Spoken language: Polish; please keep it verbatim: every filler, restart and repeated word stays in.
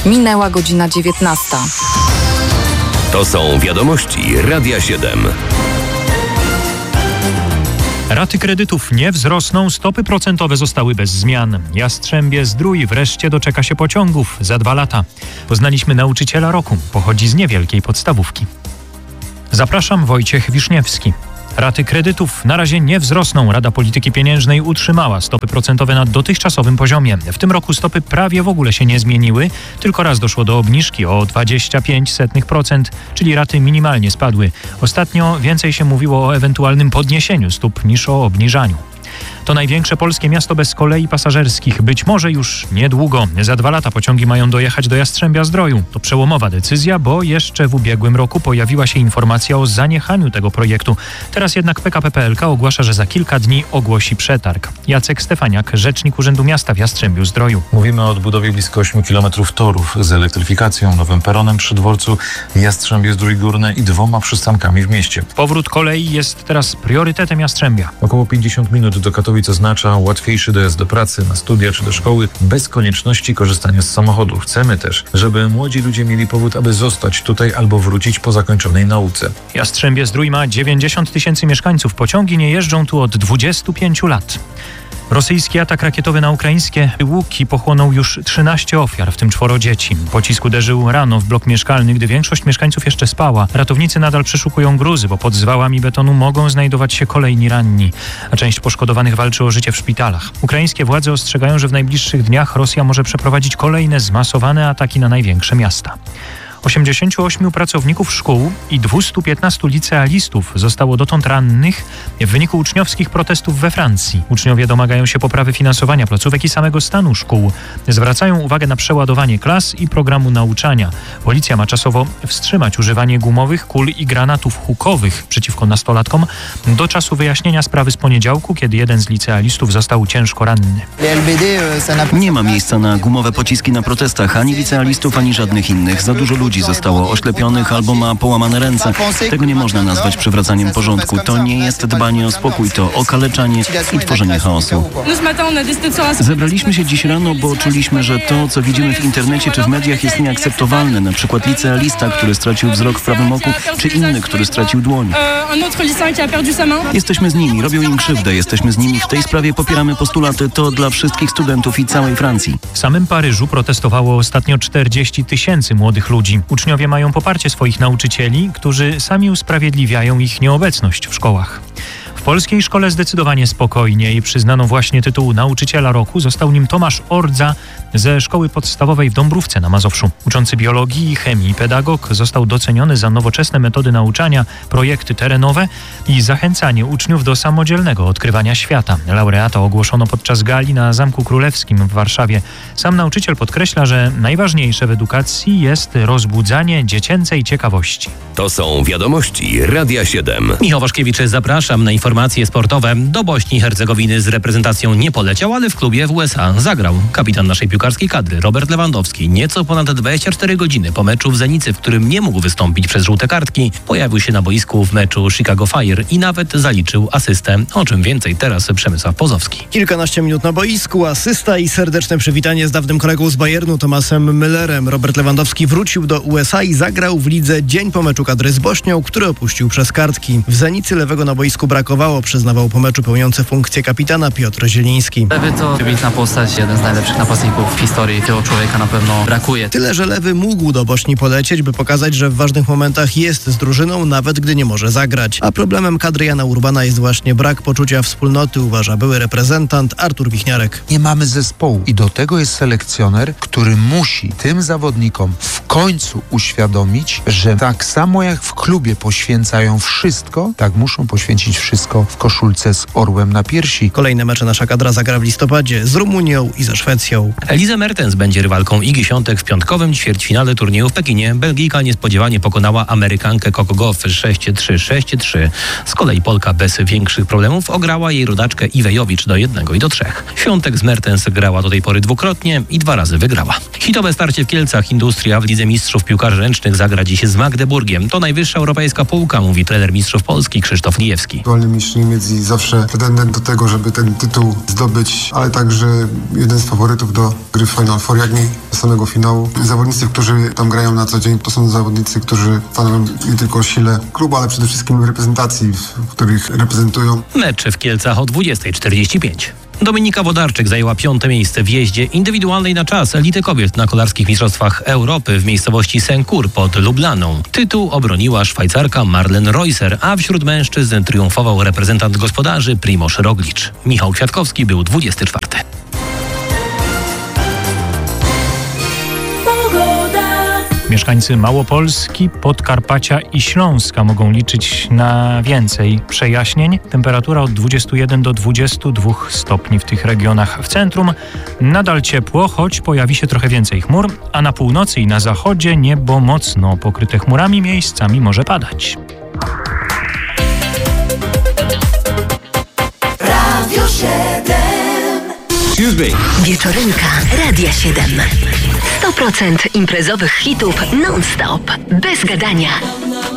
Minęła godzina dziewiętnasta. To są wiadomości Radia siedem. Raty kredytów nie wzrosną, stopy procentowe zostały bez zmian. Jastrzębie-Zdrój wreszcie doczeka się pociągów za dwa lata. Poznaliśmy nauczyciela roku, pochodzi z niewielkiej podstawówki. Zapraszam, Wojciech Wiszniewski. Raty kredytów na razie nie wzrosną. Rada Polityki Pieniężnej utrzymała stopy procentowe na dotychczasowym poziomie. W tym roku stopy prawie w ogóle się nie zmieniły. Tylko raz doszło do obniżki o dwadzieścia pięć procent procent, czyli raty minimalnie spadły. Ostatnio więcej się mówiło o ewentualnym podniesieniu stóp niż o obniżaniu. To największe polskie miasto bez kolei pasażerskich. Być może już niedługo. Za dwa lata pociągi mają dojechać do Jastrzębia-Zdroju. To przełomowa decyzja, bo jeszcze w ubiegłym roku pojawiła się informacja o zaniechaniu tego projektu. Teraz jednak P K P P L K ogłasza, że za kilka dni ogłosi przetarg. Jacek Stefaniak, rzecznik Urzędu Miasta w Jastrzębiu-Zdroju. Mówimy o odbudowie blisko ośmiu kilometrów torów z elektryfikacją, nowym peronem przy dworcu Jastrzębie-Zdrój Górne i dwoma przystankami w mieście. Powrót kolei jest teraz priorytetem Jastrzębia. Około pięćdziesiąt minut do Katowic oznacza łatwiejszy dojazd do pracy, na studia czy do szkoły bez konieczności korzystania z samochodu. Chcemy też, żeby młodzi ludzie mieli powód, aby zostać tutaj albo wrócić po zakończonej nauce. Jastrzębie-Zdrój ma dziewięćdziesiąt tysięcy mieszkańców. Pociągi nie jeżdżą tu od dwudziestu pięciu lat. Rosyjski atak rakietowy na ukraińskie Łuki pochłonął już trzynaście ofiar, w tym czworo dzieci. Pocisk uderzył rano w blok mieszkalny, gdy większość mieszkańców jeszcze spała. Ratownicy nadal przeszukują gruzy, bo pod zwałami betonu mogą znajdować się kolejni ranni, a część poszkodowanych walczy o życie w szpitalach. Ukraińskie władze ostrzegają, że w najbliższych dniach Rosja może przeprowadzić kolejne zmasowane ataki na największe miasta. osiemdziesięciu ośmiu pracowników szkół i dwustu piętnastu licealistów zostało dotąd rannych w wyniku uczniowskich protestów we Francji. Uczniowie domagają się poprawy finansowania placówek i samego stanu szkół. Zwracają uwagę na przeładowanie klas i programu nauczania. Policja ma czasowo wstrzymać używanie gumowych kul i granatów hukowych przeciwko nastolatkom do czasu wyjaśnienia sprawy z poniedziałku, kiedy jeden z licealistów został ciężko ranny. Nie ma miejsca na gumowe pociski na protestach, ani licealistów, ani żadnych innych. Za dużo ludzi zostało oślepionych albo ma połamane ręce. Tego nie można nazwać przywracaniem porządku. To nie jest dbanie o spokój, to okaleczanie i tworzenie chaosu. Zebraliśmy się dziś rano, bo czuliśmy, że to, co widzimy w internecie czy w mediach, jest nieakceptowalne. Na przykład licealista, który stracił wzrok w prawym oku, czy inny, który stracił dłoń. Jesteśmy z nimi, robią im krzywdę, jesteśmy z nimi. W tej sprawie popieramy postulaty. To dla wszystkich studentów i całej Francji. W samym Paryżu protestowało ostatnio czterdzieści tysięcy młodych ludzi. Uczniowie mają poparcie swoich nauczycieli, którzy sami usprawiedliwiają ich nieobecność w szkołach. W polskiej szkole zdecydowanie spokojniej. Przyznano właśnie tytuł Nauczyciela Roku. Został nim Tomasz Ordza ze szkoły podstawowej w Dąbrówce na Mazowszu. Uczący biologii i chemii pedagog został doceniony za nowoczesne metody nauczania, projekty terenowe i zachęcanie uczniów do samodzielnego odkrywania świata. Laureata ogłoszono podczas gali na Zamku Królewskim w Warszawie. Sam nauczyciel podkreśla, że najważniejsze w edukacji jest rozbudzanie dziecięcej ciekawości. To są wiadomości Radia siedem. Michał Waszkiewicz, zapraszam na informacje sportowe. Do Bośni i Hercegowiny z reprezentacją nie poleciał, ale w klubie w U S A zagrał. Kapitan naszej piłkarskiej kadry, Robert Lewandowski, nieco ponad dwadzieścia cztery godziny po meczu w Zenicy, w którym nie mógł wystąpić przez żółte kartki, pojawił się na boisku w meczu Chicago Fire i nawet zaliczył asystę. O czym więcej teraz Przemysław Pozowski. Kilkanaście minut na boisku, asysta i serdeczne przywitanie z dawnym kolegą z Bayernu, Tomasem Müllerem. Robert Lewandowski wrócił do U S A i zagrał w lidze dzień po meczu kadry z Bośnią, który opuścił przez kartki. W Zenicy lewego na boisku brakowało, przyznawał po meczu pełniący funkcję kapitana Piotr Zieliński. Lewy to wybitna postać, jeden z najlepszych napastników w historii. Tego człowieka na pewno brakuje. Tyle, że lewy mógł do Bośni polecieć, by pokazać, że w ważnych momentach jest z drużyną, nawet gdy nie może zagrać. A problemem kadry Jana Urbana jest właśnie brak poczucia wspólnoty, uważa były reprezentant Artur Wichniarek. Nie mamy zespołu i do tego jest selekcjoner, który musi tym zawodnikom w końcu uświadomić, że tak samo jak w klubie poświęcają wszystko, tak muszą poświęcić wszystko w koszulce z orłem na piersi. Kolejne mecze nasza kadra zagra w listopadzie z Rumunią i ze Szwecją. Elise Mertens będzie rywalką Igi Świątek w piątkowym ćwierćfinale turnieju w Pekinie. Belgijka niespodziewanie pokonała Amerykankę Coco Gauff sześć trzy, sześć trzy. Z kolei Polka bez większych problemów ograła jej rodaczkę Iwejowicz do jednego i do trzech. Świątek z Mertens grała do tej pory dwukrotnie i dwa razy wygrała. Hitowe starcie w Kielcach. Industria w Lidze Mistrzów Piłkarzy Ręcznych zagra dziś z Magdeburgiem. To najwyższa europejska półka, mówi trener mistrzów Polski Krzysztof Lijewski. Aktualny mistrz Niemiec i zawsze pretendent do tego, żeby ten tytuł zdobyć, ale także jeden z faworytów do gry w Final Four, jak nie do samego finału. Zawodnicy, którzy tam grają na co dzień, to są zawodnicy, którzy stanowią nie tylko o sile klubu, ale przede wszystkim w reprezentacji, w których reprezentują. Mecz w Kielcach o dwudziesta czterdzieści pięć. Dominika Wodarczyk zajęła piąte miejsce w jeździe indywidualnej na czas elity kobiet na kolarskich mistrzostwach Europy w miejscowości Senkur pod Lublaną. Tytuł obroniła Szwajcarka Marlen Reusser, a wśród mężczyzn triumfował reprezentant gospodarzy Primož Roglič. Michał Kwiatkowski był dwudziesty czwarty. Mieszkańcy Małopolski, Podkarpacia i Śląska mogą liczyć na więcej przejaśnień. Temperatura od dwudziestu jeden do dwudziestu dwóch stopni w tych regionach. W centrum nadal ciepło, choć pojawi się trochę więcej chmur, a na północy i na zachodzie niebo mocno pokryte chmurami, miejscami może padać. Radio siedem. Wieczorynka Radia siedem. sto procent imprezowych hitów non-stop, bez gadania.